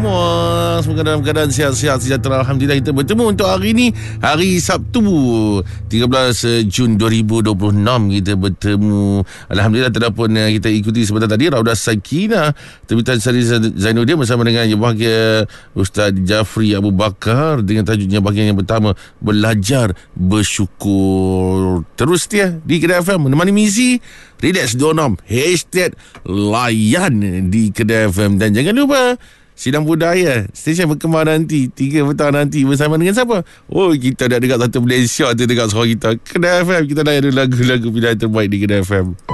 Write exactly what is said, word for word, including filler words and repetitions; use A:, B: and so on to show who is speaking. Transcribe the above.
A: semua. Semoga dalam keadaan sihat-sihat sejahtera. Alhamdulillah kita bertemu untuk hari ini, hari Sabtu tiga belas Jun dua ribu dua puluh enam kita bertemu. Alhamdulillah terdapat kita ikuti sebentar tadi Raudah Sakinah terbitan Sari Zainuddin bersama dengan Yang Bahagia Ustaz Jafri Abu Bakar dengan tajuknya bahagian yang pertama, Belajar Bersyukur. Terus setia di Kedai F M menemani misi Relax dua puluh enam Hashtag Layan di Kedai F M. Dan jangan lupa Sidang Budaya Stesen Berkembang nanti tiga petang nanti bersama dengan siapa? Oh, kita dah dekat satu Malaysia tu dekat suara kita. Kedai F M, kita layan lagu-lagu pilihan terbaik di Kedai F M.